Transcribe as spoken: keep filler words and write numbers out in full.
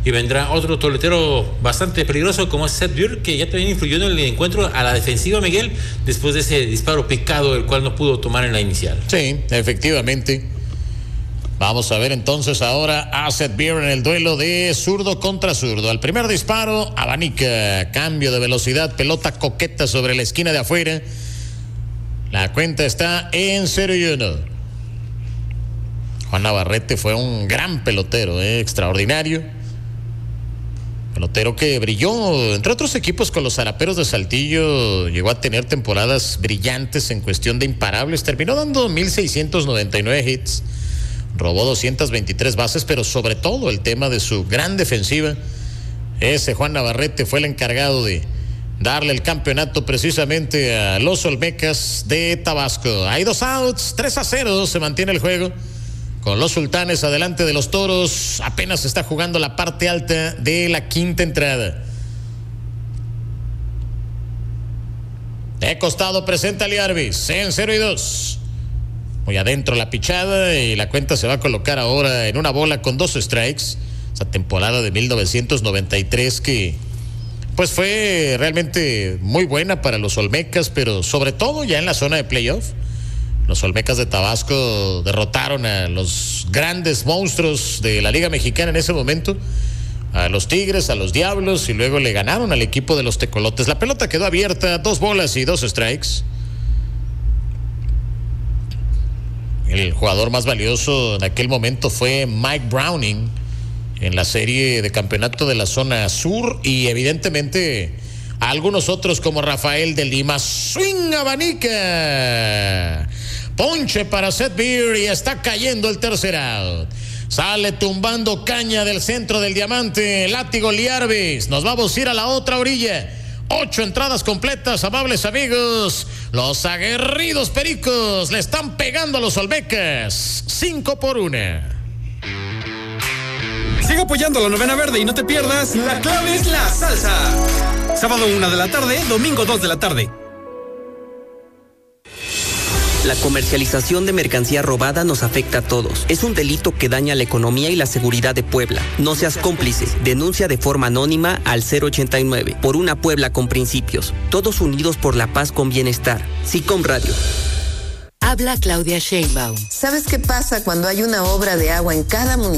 y vendrá otro toletero bastante peligroso como es Seth Beer, que ya también influyó en el encuentro a la defensiva, Miguel, después de ese disparo picado, el cual no pudo tomar en la inicial. Sí, efectivamente. Vamos a ver entonces ahora a Seth Beer en el duelo de zurdo contra zurdo. Al primer disparo, abanica, cambio de velocidad, pelota coqueta sobre la esquina de afuera. La cuenta está en cero y uno. Juan Navarrete fue un gran pelotero, eh, extraordinario. Pelotero que brilló, entre otros equipos, con los Zaraperos de Saltillo. Llegó a tener temporadas brillantes en cuestión de imparables. Terminó dando mil seiscientos noventa y nueve hits. Robó doscientas veintitrés bases, pero sobre todo el tema de su gran defensiva. Ese Juan Navarrete fue el encargado de darle el campeonato precisamente a los Olmecas de Tabasco. Hay dos outs, tres a cero, se mantiene el juego con los Sultanes adelante de los Toros. Apenas se está jugando la parte alta de la quinta entrada. De costado presenta Liarbis en cero y dos. Muy adentro la pichada y la cuenta se va a colocar ahora en una bola con dos strikes. Esa temporada de mil novecientos noventa y tres que pues fue realmente muy buena para los Olmecas, pero sobre todo ya en la zona de playoff. Los Olmecas de Tabasco derrotaron a los grandes monstruos de la Liga Mexicana en ese momento, a los Tigres, a los Diablos, y luego le ganaron al equipo de los Tecolotes. La pelota quedó abierta, dos bolas y dos strikes. El jugador más valioso en aquel momento fue Mike Browning en la serie de campeonato de la zona sur, y evidentemente a algunos otros como Rafael de Lima. Swing, abanica, ponche para Seth Beer y está cayendo el tercer out. Sale tumbando caña del centro del diamante, látigo Liarbis. Nos vamos a ir a la otra orilla. Ocho entradas completas, amables amigos. Los aguerridos Pericos le están pegando a los Olmecas. Cinco por una. Sigue apoyando a la Novena Verde y no te pierdas La Clave es la Salsa. Sábado una de la tarde, domingo dos de la tarde. La comercialización de mercancía robada nos afecta a todos. Es un delito que daña la economía y la seguridad de Puebla. No seas cómplice. Denuncia de forma anónima al cero ochenta y nueve. Por una Puebla con principios. Todos unidos por la paz con bienestar. SICOM Radio. Habla Claudia Sheinbaum. ¿Sabes qué pasa cuando hay una obra de agua en cada municipio?